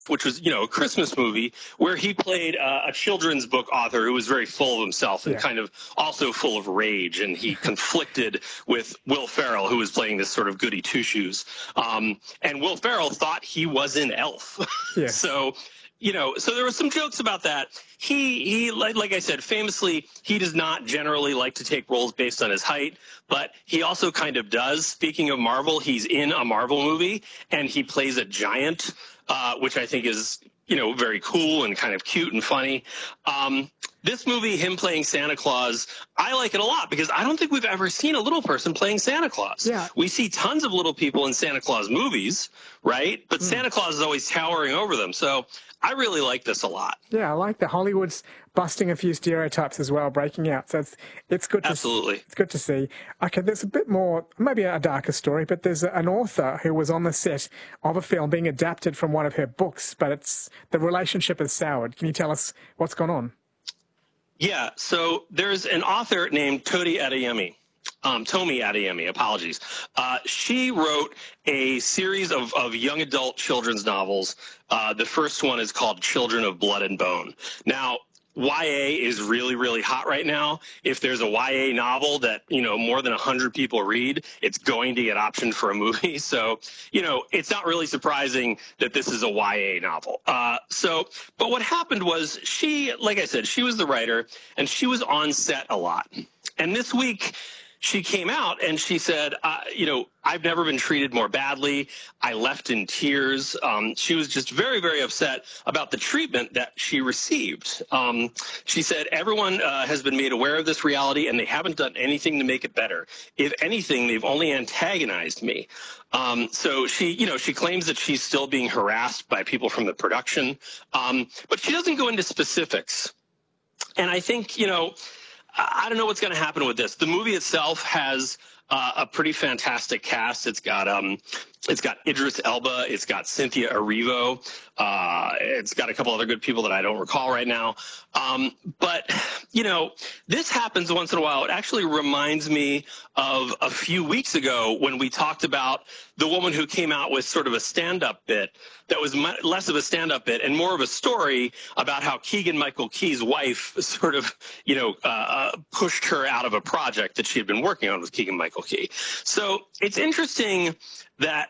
which was, a Christmas movie where he played a children's book author who was very full of himself and kind of also full of rage. And he conflicted with Will Ferrell, who was playing this sort of goody two-shoes. And Will Ferrell thought he was in Elf. Yes. So there were some jokes about that. He like I said, famously, he does not generally like to take roles based on his height, but he also kind of does. Speaking of Marvel, he's in a Marvel movie and he plays a giant, which I think is, very cool and kind of cute and funny. This movie, him playing Santa Claus, I like it a lot because I don't think we've ever seen a little person playing Santa Claus. Yeah. We see tons of little people in Santa Claus movies, right? But Santa Claus is always towering over them. So I really like this a lot. Yeah, I like that. Hollywood's busting a few stereotypes as well, breaking out. So it's good. Absolutely. It's good to see. Okay, there's a bit more, maybe a darker story, but there's an author who was on the set of a film being adapted from one of her books, but the relationship is soured. Can you tell us what's gone on? Yeah, so there's an author named Tomi Adeyemi, apologies. She wrote a series of young adult children's novels. The first one is called Children of Blood and Bone. Now, YA is really, really hot right now. If there's a YA novel that, more than 100 people read, it's going to get optioned for a movie. So, it's not really surprising that this is a YA novel. But what happened was she, like I said, she was the writer and she was on set a lot. And this week, she came out and she said, I've never been treated more badly. I left in tears. She was just very, very upset about the treatment that she received. She said, everyone has been made aware of this reality and they haven't done anything to make it better. If anything, they've only antagonized me. So she claims that she's still being harassed by people from the production. But she doesn't go into specifics. And I think, I don't know what's going to happen with this. The movie itself has a pretty fantastic cast. It's got Idris Elba. It's got Cynthia Erivo. It's got a couple other good people that I don't recall right now. But this happens once in a while. It actually reminds me of a few weeks ago when we talked about the woman who came out with sort of a stand-up bit that was less of a stand-up bit and more of a story about how Keegan-Michael Key's wife sort of, pushed her out of a project that she had been working on with Keegan-Michael Key. So it's interesting that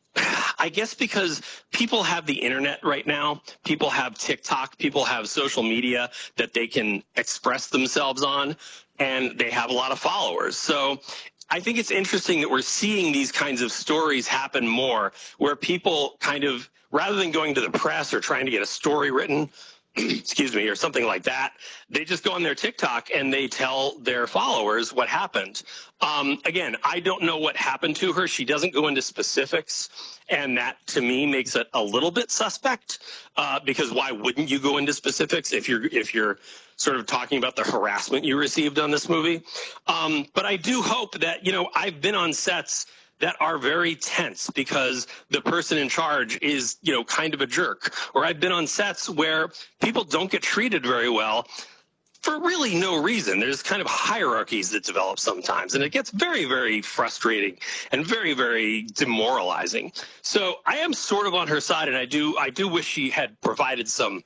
I guess because people have the internet right now, people have TikTok, people have social media that they can express themselves on, and they have a lot of followers. So I think it's interesting that we're seeing these kinds of stories happen more, where people kind of, rather than going to the press or trying to get a story written, excuse me, or something like that, they just go on their TikTok and they tell their followers what happened. Again, I don't know what happened to her. She doesn't go into specifics, and that to me makes it a little bit suspect, because why wouldn't you go into specifics if you're sort of talking about the harassment you received on this movie? But I do hope that, I've been on sets that are very tense because the person in charge is, kind of a jerk. Or I've been on sets where people don't get treated very well for really no reason. There's kind of hierarchies that develop sometimes, and it gets very, very frustrating and very, very demoralizing. So I am sort of on her side, and I do wish she had provided some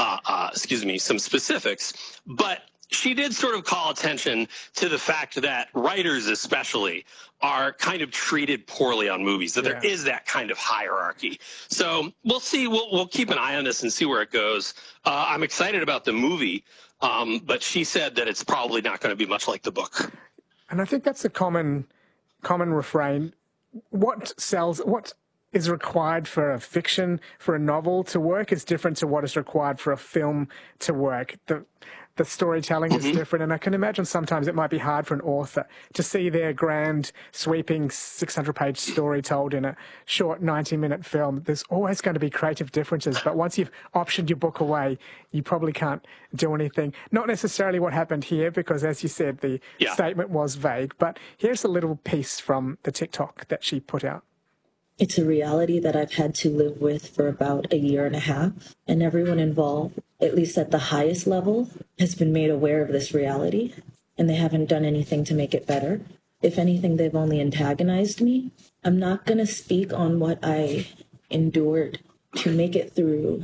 specifics, but she did sort of call attention to the fact that writers especially are kind of treated poorly on movies, that there is that kind of hierarchy. So we'll see. We'll keep an eye on this and see where it goes. I'm excited about the movie, but she said that it's probably not going to be much like the book. And I think that's a common refrain. What is required for a fiction, for a novel to work is different to what is required for a film to work. The storytelling is different, and I can imagine sometimes it might be hard for an author to see their grand, sweeping 600-page story told in a short 90-minute film. There's always going to be creative differences, but once you've optioned your book away, you probably can't do anything. Not necessarily what happened here, because as you said, the statement was vague, but here's a little piece from the TikTok that she put out. It's a reality that I've had to live with for about a year and a half, and everyone involved, at least at the highest level, has been made aware of this reality, and they haven't done anything to make it better. If anything, they've only antagonized me. I'm not going to speak on what I endured to make it through